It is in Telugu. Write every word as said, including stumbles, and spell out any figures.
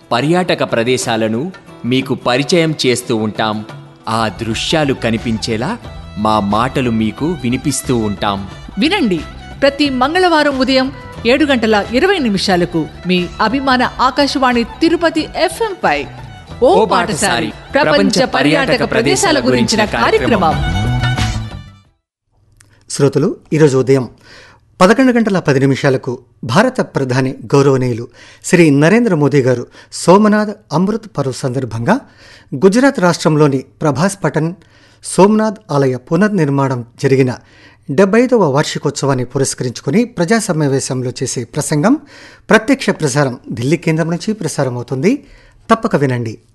పర్యాటక ప్రదేశాలను మీకు పరిచయం చేస్తూ ఉంటాం. ఆ దృశ్యాలు కనిపించేలా మా మాటలు మీకు వినిపిస్తూ ఉంటాం. వినండి, ప్రతి మంగళవారం ఉదయం ఏడు గంటల ఇరవై నిమిషాలకు మీ అభిమాన ఆకాశవాణి తిరుపతి ఎఫ్ఎం పై ఓ పాటసారి ప్రపంచ పర్యాటక ప్రదేశాల గురించిన కార్యక్రమం. శ్రోతలు, ఈరోజు ఉదయం పదకొండు గంటల పది నిమిషాలకు భారత ప్రధాని గౌరవనీయులు శ్రీ నరేంద్ర మోదీ గారు సోమనాథ్ అమృత్ పర్వ్ సందర్భంగా గుజరాత్ రాష్ట్రంలోని ప్రభాస్ పటన్ సోమనాథ్ ఆలయ పునర్నిర్మాణం జరిగిన డెబ్బై ఐదవ వార్షికోత్సవాన్ని పురస్కరించుకుని ప్రజా సమావేశంలో చేసే ప్రసంగం ప్రత్యక్ష ప్రసారం ఢిల్లీ కేంద్రం నుంచి ప్రసారం అవుతుంది. తప్పక వినండి.